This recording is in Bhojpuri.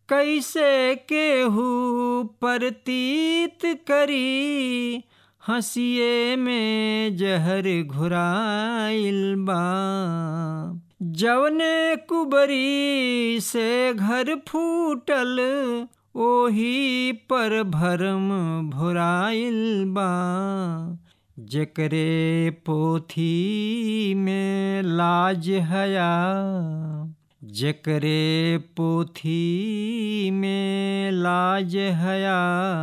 कैसे केहू परतीत करी, हंसिए में जहर घुराइल बा। जवने कुबरी से घर फूटल, ओही पर भरम भुराइल बा। जेकरे पोथी में लाज हया, जेकरे पोथी में लाज हया,